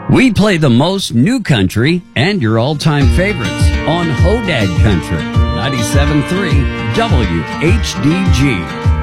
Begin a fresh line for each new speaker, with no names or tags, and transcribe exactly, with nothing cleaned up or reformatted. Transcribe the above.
We play the most new country and your all-time favorites on Hodad Country, ninety-seven point three W H D G.